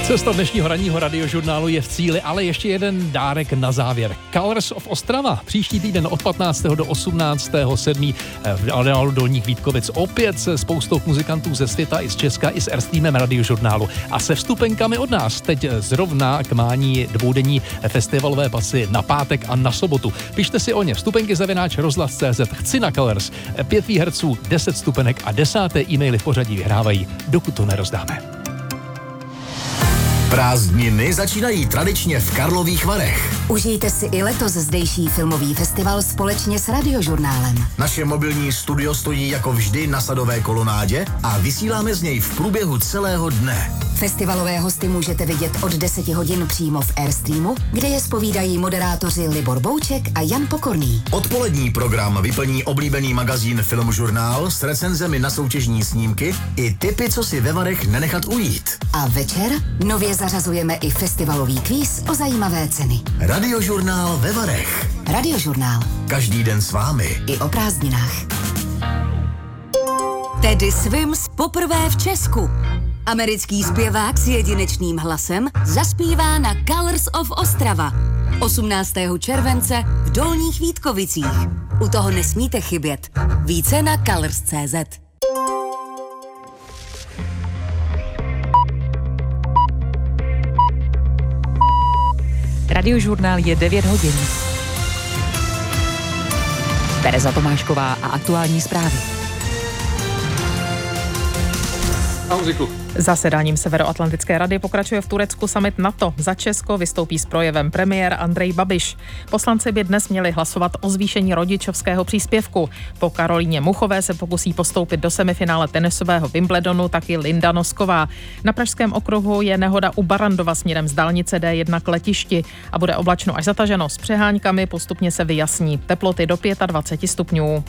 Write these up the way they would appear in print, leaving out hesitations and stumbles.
Cesta dnešního ranního radiožurnálu je v cíli, ale ještě jeden dárek na závěr. Colors of Ostrava. Příští týden od 15. do 18.7. v areálu Dolních Vítkovic. Opět se spoustou muzikantů ze světa i z Česka, i s Airstreamem radiožurnálu. A se vstupenkami od nás teď zrovna k mání dvoudenní festivalové pasy na pátek a na sobotu. Pište si o ně. Vstupenky @rozhlas.cz. Chci na Colors. 5 výherců, 10 vstupenek a 10. e-maily v pořadí vyhrávají, dokud to nerozdáme. Prázdniny začínají tradičně v Karlových Varech. Užijte si i letos zdejší filmový festival společně s radiožurnálem. Naše mobilní studio stojí jako vždy na Sadové kolonádě a vysíláme z něj v průběhu celého dne. Festivalové hosty můžete vidět od 10 hodin přímo v Airstreamu, kde je zpovídají moderátoři Libor Bouček a Jan Pokorný. Odpolední program vyplní oblíbený magazín Filmžurnál s recenzemi na soutěžní snímky i tipy, co si ve Varech nenechat ujít. A večer nově zařazujeme i festivalový kvíz o zajímavé ceny. Radiožurnál ve Varech. Radiožurnál. Každý den s vámi. I o prázdninách. Teddy Swims poprvé v Česku. Americký zpěvák s jedinečným hlasem zaspívá na Colors of Ostrava 18. července v Dolních Vítkovicích. U toho nesmíte chybět. Více na colors.cz. Radiožurnál je 9 hodin. Tereza Tomášková a aktuální zprávy. Zasedáním Severoatlantické rady pokračuje v Turecku summit NATO. Za Česko vystoupí s projevem premiér Andrej Babiš. Poslanci by dnes měli hlasovat o zvýšení rodičovského příspěvku. Po Karolíně Muchové se pokusí postoupit do semifinále tenisového Wimbledonu taky Linda Nosková. Na Pražském okruhu je nehoda u Barrandova směrem z dálnice D1 k letišti a bude oblačno až zataženo s přeháňkami, postupně se vyjasní. Teploty do 25 stupňů.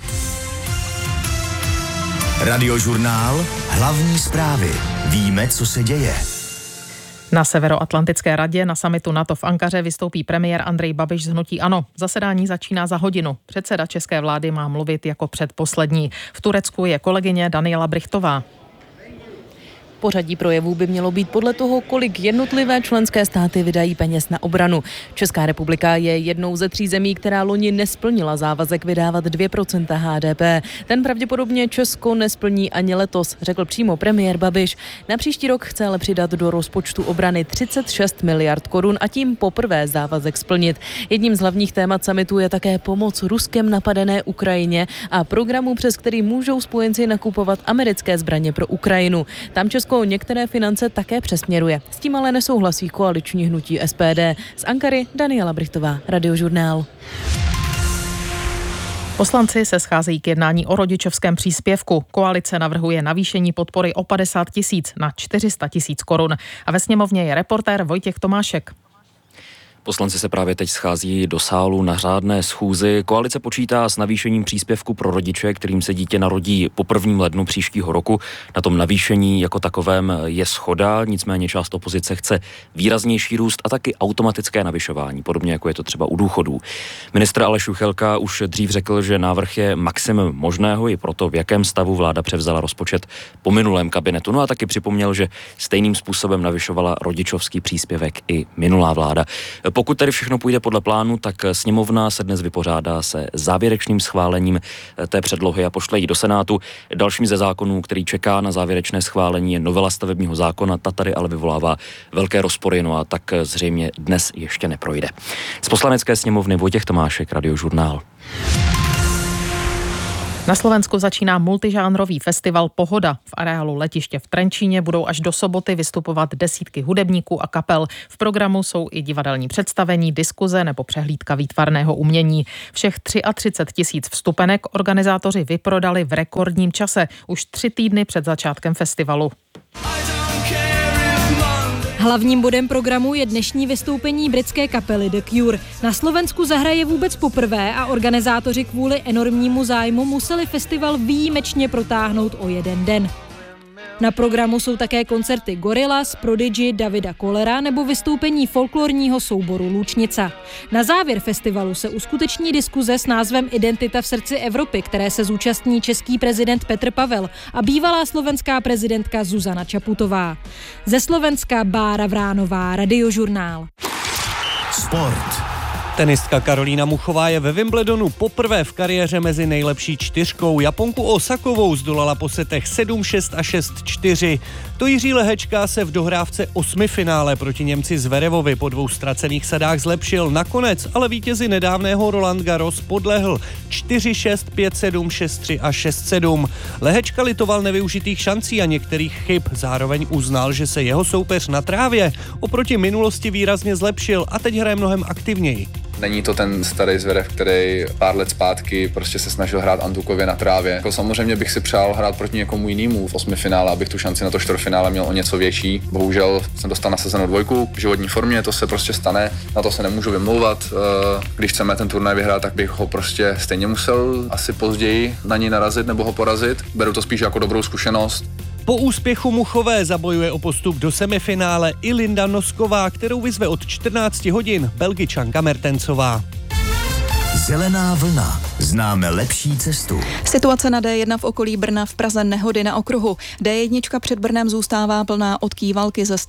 Radiožurnál, hlavní zprávy. Víme, co se děje. Na Severoatlantické radě na summitu NATO v Ankaře vystoupí premiér Andrej Babiš z hnutí ANO. Zasedání začíná za hodinu. Předseda české vlády má mluvit jako předposlední. V Turecku je kolegyně Daniela Brichtová. Pořadí projevů by mělo být podle toho, kolik jednotlivé členské státy vydají peněz na obranu. Česká republika je jednou ze 3 zemí, která loni nesplnila závazek vydávat 2% HDP. Ten pravděpodobně Česko nesplní ani letos, řekl přímo premiér Babiš. Na příští rok chce ale přidat do rozpočtu obrany 36 miliard korun a tím poprvé závazek splnit. Jedním z hlavních témat summitu je také pomoc Ruskem napadené Ukrajině a programu, přes který můžou spojenci nakupovat americké zbraně pro Ukrajinu. Tam Česko některé finance také přesměruje. S tím ale nesouhlasí koaliční hnutí SPD. Z Ankary Daniela Brichtová, Radiožurnál. Poslanci se scházejí k jednání o rodičovském příspěvku. Koalice navrhuje navýšení podpory o 50 000 na 400 000 korun. A ve sněmovně je reportér Vojtěch Tomášek. Poslanci se právě teď schází do sálu na řádné schůzi. Koalice počítá s navýšením příspěvku pro rodiče, kterým se dítě narodí po 1. lednu příštího roku. Na tom navýšení jako takovém je shoda, nicméně část opozice chce výraznější růst a taky automatické navyšování, podobně jako je to třeba u důchodů. Ministr Aleš Juchelka už dřív řekl, že návrh je maximum možného i proto, v jakém stavu vláda převzala rozpočet po minulém kabinetu. No a taky připomněl, že stejným způsobem navyšovala rodičovský příspěvek i minulá vláda. Pokud tedy všechno půjde podle plánu, tak sněmovna se dnes vypořádá se závěrečným schválením té předlohy a pošle ji do Senátu. Dalším ze zákonů, který čeká na závěrečné schválení, je novela stavebního zákona. Ta tady ale vyvolává velké rozpory, no a tak zřejmě dnes ještě neprojde. Z Poslanecké sněmovny Vojtěch Tomášek, Radiožurnál. Na Slovensku začíná multižánrový festival Pohoda. V areálu letiště v Trenčíně budou až do soboty vystupovat desítky hudebníků a kapel. V programu jsou i divadelní představení, diskuze nebo přehlídka výtvarného umění. Všech 33 000 vstupenek organizátoři vyprodali v rekordním čase, už 3 týdny před začátkem festivalu. Hlavním bodem programu je dnešní vystoupení britské kapely The Cure. Na Slovensku zahraje vůbec poprvé a organizátoři kvůli enormnímu zájmu museli festival výjimečně protáhnout o 1 den. Na programu jsou také koncerty Gorillaz, Prodigy, Davida Kollera nebo vystoupení folklorního souboru Lučnica. Na závěr festivalu se uskuteční diskuze s názvem Identita v srdci Evropy, které se zúčastní český prezident Petr Pavel a bývalá slovenská prezidentka Zuzana Čaputová. Ze Slovenska Bára Vránová, Radiožurnál. Sport. Tenistka Karolína Muchová je ve Wimbledonu poprvé v kariéře mezi nejlepší čtyřkou. Japonku Osakovou zdolala po setech 7-6 a 6-4. To Jiří Lehečka se v dohrávce osmifinále proti Němci Zverevovi po 2 ztracených sadách zlepšil. Nakonec ale vítězi nedávného Roland Garros podlehl 4-6, 5-7, 6-3 a 6-7. Lehečka litoval nevyužitých šancí a některých chyb. Zároveň uznal, že se jeho soupeř na trávě oproti minulosti výrazně zlepšil a teď hraje mnohem aktivněji. Není to ten starý Zverev, který pár let zpátky prostě se snažil hrát antukově na trávě. Jako samozřejmě bych si přál hrát proti někomu jinému v osmifinále, abych tu šanci na to čtvrtfinále měl o něco větší. Bohužel jsem dostal nasazenou 2 v životní formě, to se prostě stane, na to se nemůžu vymlouvat. Když chceme ten turnaj vyhrát, tak bych ho prostě stejně musel asi později na něj narazit nebo ho porazit. Beru to spíš jako dobrou zkušenost. Po úspěchu Muchové zabojuje o postup do semifinále i Linda Nosková, kterou vyzve od 14 hodin Belgičanka Mertensová. Zelená vlna. Známe lepší cestu. Situace na D1 v okolí Brna, v Praze nehody na okruhu. D1 před Brnem zůstává plná od Kývalky ze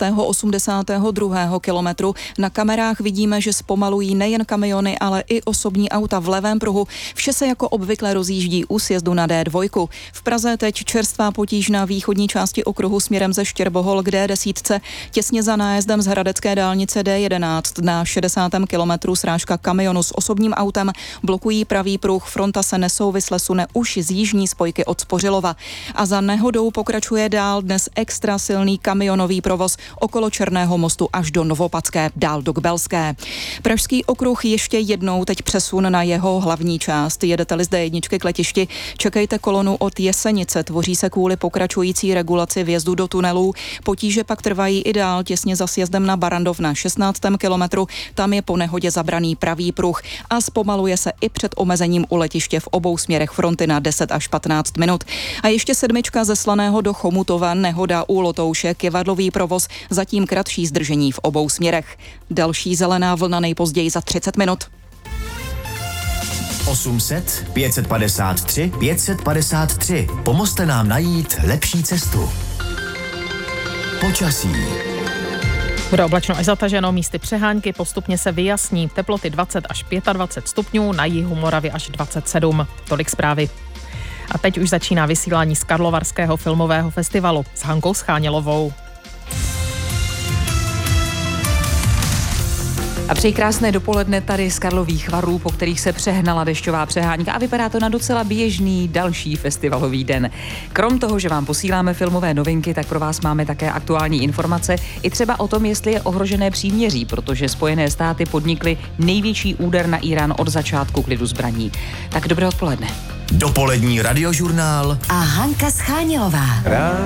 82. kilometru. Na kamerách vidíme, že zpomalují nejen kamiony, ale i osobní auta v levém pruhu. Vše se jako obvykle rozjíždí u sjezdu na D2. V Praze teď čerstvá potíž na východní části okruhu směrem ze Štěrbohol k D10, těsně za nájezdem z hradecké dálnice D11 na 60. kilometru srážka kamionu s osobním autem blokují pravý pruh, fronta se nesouvisle sune už z jižní spojky od Spořilova. A za nehodou pokračuje dál dnes extra silný kamionový provoz okolo Černého mostu až do Novopadské, dál do Kbelské. Pražský okruh ještě jednou teď přesun na jeho hlavní část. Jedete-li z D1 k letišti, čekejte kolonu od Jesenice, tvoří se kvůli pokračující regulaci vjezdu do tunelů. Potíže pak trvají i dál těsně za sjezdem na Barandov na 16. kilometru, tam je po nehodě zabraný pravý pruh a zpomaluje se i před omezením u letiště v obou směrech fronty na 10 až 15 minut. A ještě 7 ze Slaného do Chomutova, nehoda u Lotouše, kivadlový provoz, zatím kratší zdržení v obou směrech. Další zelená vlna nejpozději za 30 minut. 800 553 553. Pomozte nám najít lepší cestu. Počasí. Bude oblačno až zataženo, místy přehánky, postupně se vyjasní. Teploty 20 až 25 stupňů, na jihu Moravy až 27. Tolik zprávy. A teď už začíná vysílání z Karlovarského filmového festivalu s Hankou Schánělovou. A přeji krásné dopoledne tady z Karlových Varů, po kterých se přehnala dešťová přehánka a vypadá to na docela běžný další festivalový den. Krom toho, že vám posíláme filmové novinky, tak pro vás máme také aktuální informace i třeba o tom, jestli je ohrožené příměří, protože Spojené státy podnikly největší úder na Irán od začátku klidu zbraní. Tak dobré odpoledne. Dopolední radiožurnál a Hanka Schánělová.